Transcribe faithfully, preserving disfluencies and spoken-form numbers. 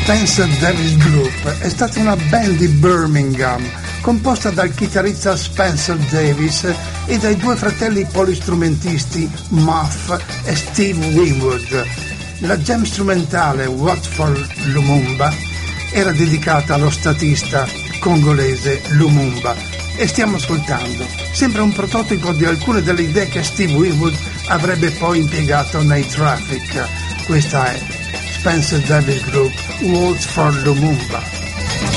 Spencer Davis Group è stata una band di Birmingham composta dal chitarrista Spencer Davis e dai due fratelli polistrumentisti Muff e Steve Winwood. La jam strumentale What for Lumumba era dedicata allo statista congolese Lumumba e stiamo ascoltando. Sembra un prototipo di alcune delle idee che Steve Winwood avrebbe poi impiegato nei Traffic. Questa è Spencer Davis Group, Waltz for Lumumba.